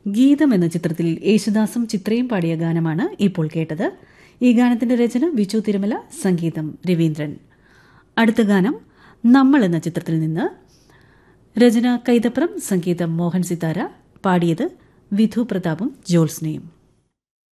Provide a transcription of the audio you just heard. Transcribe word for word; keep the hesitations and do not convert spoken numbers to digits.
ഗീതം എന്ന ചിത്രത്തിൽ യേശുദാസും ചിത്രയും പാടിയ ഗാനമാണ് ഇപ്പോൾ കേട്ടത്. ഈ ഗാനത്തിന്റെ രചന വിച്ചു തിരുമല, സംഗീതം രവീന്ദ്രൻ. അടുത്ത ഗാനം നമ്മൾ എന്ന ചിത്രത്തിൽ നിന്ന്. രചന കൈതപ്രം, സംഗീതം മോഹൻ സിതാര, പാടിയത് വിധു പ്രതാപും ജ്യോത്സ്നയും.